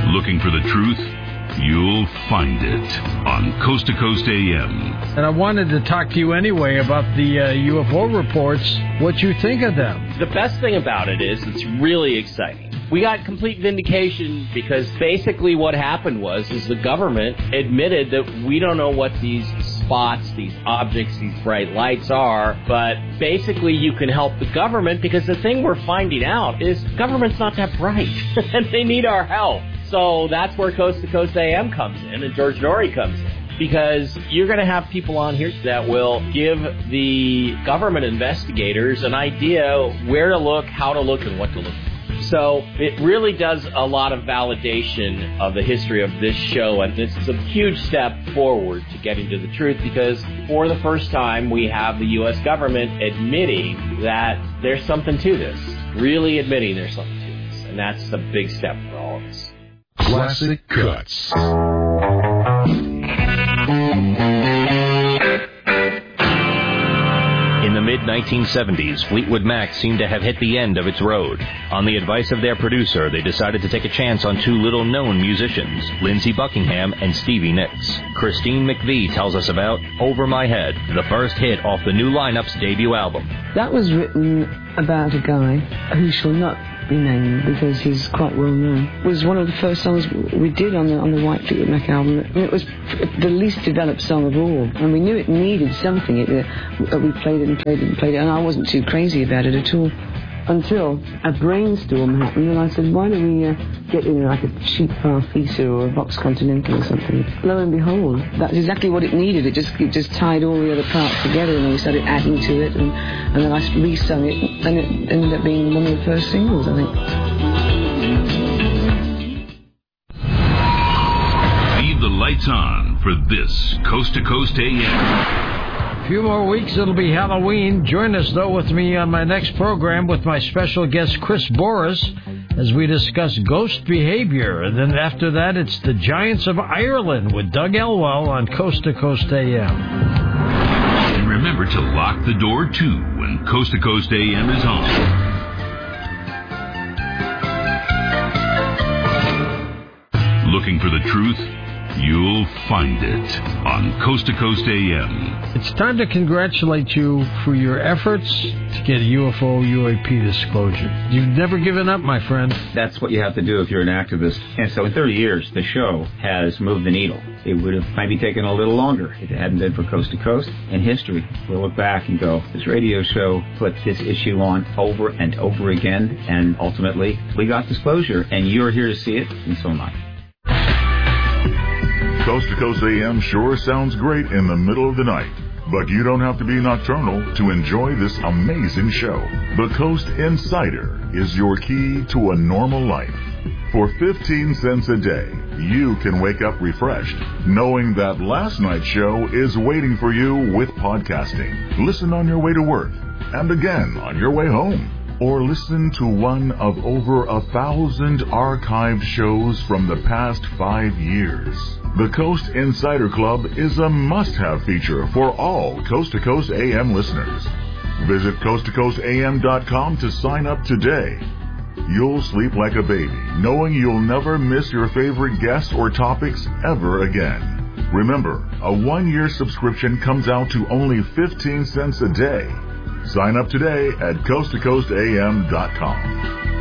Looking for the truth? You'll find it on Coast to Coast AM. And I wanted to talk to you anyway about the UFO reports, what you think of them. The best thing about it is it's really exciting. We got complete vindication because basically what happened was the government admitted that we don't know what these spots, these objects, these bright lights are, but basically you can help the government because the thing we're finding out is government's not that bright and they need our help. So that's where Coast to Coast AM comes in and George Noory comes in. Because you're going to have people on here that will give the government investigators an idea where to look, how to look, and what to look for. So it really does a lot of validation of the history of this show, and this is a huge step forward to getting to the truth because for the first time we have the U.S. government admitting that there's something to this, really admitting there's something to this, and that's a big step for all of us. Classic Cuts. In the mid-1970s, Fleetwood Mac seemed to have hit the end of its road. On the advice of their producer, they decided to take a chance on two little-known musicians, Lindsey Buckingham and Stevie Nicks. Christine McVie tells us about Over My Head, the first hit off the new lineup's debut album. That was written about a guy who shall not be named because he's quite well known. It was one of the first songs we did on the White Fleetwood Mac album. And it was the least developed song of all. And we knew it needed something. We played it, and I wasn't too crazy about it at all. Until a brainstorm happened, and I said, why don't we get in like a cheap Farfisa or a Vox Continental or something? Lo and behold, that's exactly what it needed. It just tied all the other parts together, and we started adding to it, and then I re-sung it, and it ended up being one of the first singles, I think. Leave the lights on for this Coast to Coast AM. A few more weeks, it'll be Halloween. Join us, though, with me on my next program with my special guest, Chris Boris, as we discuss ghost behavior. And then after that, it's the Giants of Ireland with Doug Elwell on Coast to Coast AM. And remember to lock the door, too, when Coast to Coast AM is on. Looking for the truth? You'll find it on Coast to Coast AM. It's time to congratulate you for your efforts to get UFO UAP disclosure. You've never given up, my friend. That's what you have to do if you're an activist. And so in 30 years, the show has moved the needle. It would have maybe taken a little longer if it hadn't been for Coast to Coast. In history, we'll look back and go, this radio show put this issue on over and over again, and ultimately, we got disclosure, and you're here to see it, and so am I. Coast to Coast AM sure sounds great in the middle of the night, but you don't have to be nocturnal to enjoy this amazing show. The Coast Insider is your key to a normal life. For 15 cents a day, you can wake up refreshed, knowing that last night's show is waiting for you with podcasting. Listen on your way to work, and again on your way home. Or listen to one of over 1,000 archived shows from the past 5 years. The Coast Insider Club is a must-have feature for all Coast to Coast AM listeners. Visit coasttocoastam.com to sign up today. You'll sleep like a baby, knowing you'll never miss your favorite guests or topics ever again. Remember, a 1-year subscription comes out to only 15 cents a day. Sign up today at coasttocoastam.com.